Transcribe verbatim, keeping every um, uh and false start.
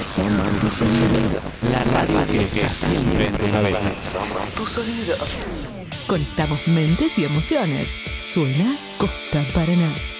Somos tu sonido. La radio que está siempre en tu cabeza. Somos tu sonido. Conectamos mentes y emociones. Suena Costa Paraná.